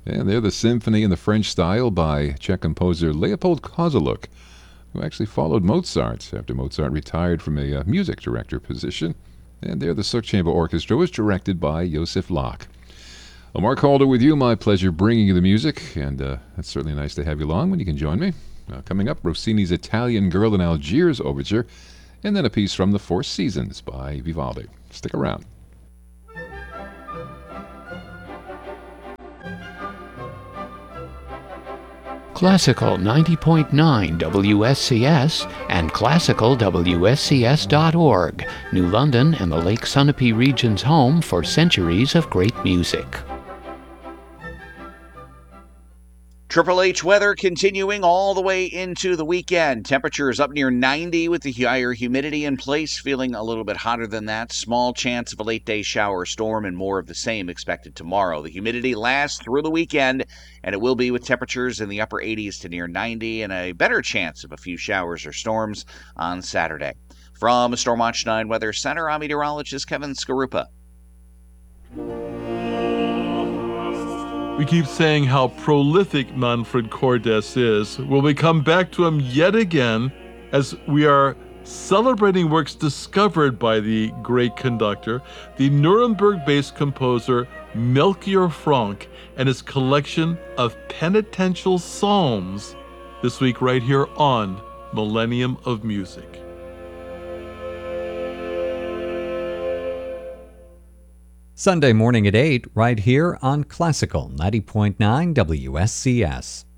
And they're the Symphony in the French Style by Czech composer Leopold Kozuluk, who actually followed Mozart after Mozart retired from a music director position. And there, the Suk Chamber Orchestra was directed by Josef Locke. Well, Mark Halder with you. My pleasure bringing you the music, and it's certainly nice to have you along when you can join me. Coming up, Rossini's Italian Girl in Algiers Overture, and then a piece from The Four Seasons by Vivaldi. Stick around. Classical 90.9 WSCS and classicalwscs.org, New London and the Lake Sunapee region's home for centuries of great music. Triple H weather continuing all the way into the weekend. Temperatures up near 90 with the higher humidity in place, feeling a little bit hotter than that. Small chance of a late-day shower storm and more of the same expected tomorrow. The humidity lasts through the weekend, and it will be with temperatures in the upper 80s to near 90 and a better chance of a few showers or storms on Saturday. From Storm Watch 9 Weather Center, I'm meteorologist Kevin Skarupa. We keep saying how prolific Manfred Cordes is. Will we come back to him yet again as we are celebrating works discovered by the great conductor, the Nuremberg-based composer Melchior Frank, and his collection of penitential psalms this week right here on Millennium of Music. Sunday morning at 8, right here on Classical 90.9 WSCS.